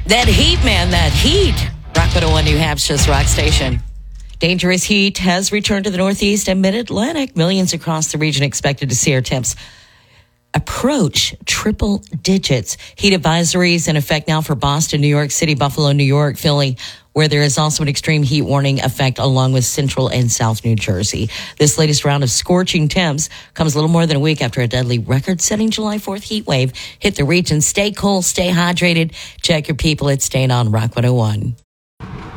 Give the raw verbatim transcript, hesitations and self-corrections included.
That heat, man, that heat. Rock one oh one New Hampshire's rock station. Dangerous heat has returned to the Northeast and Mid-Atlantic. Millions across the region expected to see our temps approach triple digits. Heat advisories in effect now for Boston, New York City, Buffalo, New York, Philly, where there is also an extreme heat warning effect along with central and south New Jersey. This latest round of scorching temps comes a little more than a week after a deadly record-setting July fourth heat wave hit the region. Stay cool, stay hydrated. Check your people at Staying on Rock one oh one.